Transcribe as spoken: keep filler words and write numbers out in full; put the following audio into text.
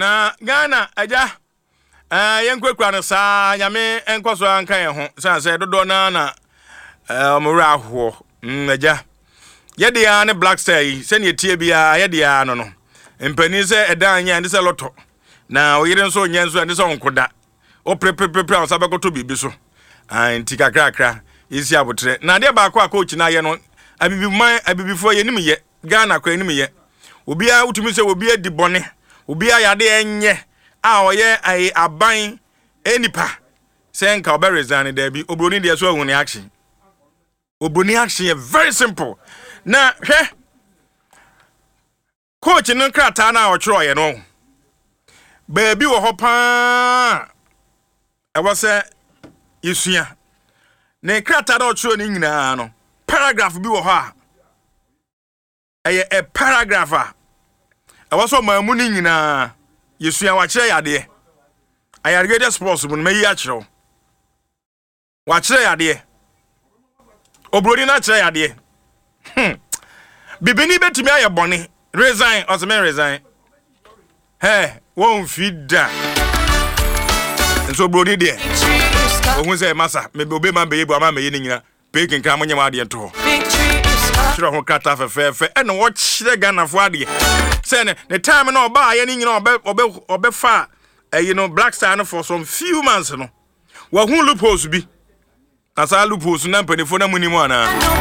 na Ghana aja eh yenkwekura no saa nyame enkoso anka ye ho sanse dodo na na eh omura ahwo aja yede ya ne Black Star yi se ne tie bia yede ya no no mpani se edan nya ndi se loto na oyire nso nya nso ndi se onkoda o prepepepre o sabekoto bibi so anti kakrakra isi abotre na de ba kwa coach na ye no abibi man abibifo ye nim ye Ghana kwa nim ye obia utumi se obia di bone obia yade enye a oye ai aban enipa se nka oberezan da bi obroni de so ahun action obroni action is very simple na hwe coach no krata na ochro ye no ba bi wo ho pa e wose isua ne krata na ochro ni nyina no paragraph bi wo ho a eye a paragraph a e wose mamu ni nyina yesua wa kire yade ayargede sports mun meyi a kire wa kire yade obroni na kire yade hmm bibini betimi aye bone resign or some resign hey won fida so obroni de ohun say masa me be obe man be yebu ama me yi nyina pekin kan monye ma de to kire ho kata fefefe e no wo kire Ghana fo ade say ne time no ba ye ni nyina obe obe obe fa you know Black Star no for some few months no wa hu loopholes bi asa loopholes na mpanifo na munimo ana